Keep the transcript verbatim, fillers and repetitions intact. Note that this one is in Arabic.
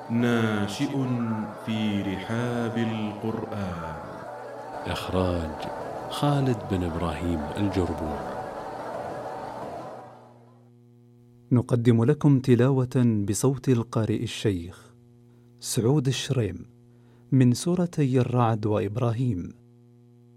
ناشئ في رحاب القرآن. إخراج خالد بن إبراهيم الجربور. نقدم لكم تلاوة بصوت القارئ الشيخ سعود الشريم من سورتي الرعد وإبراهيم.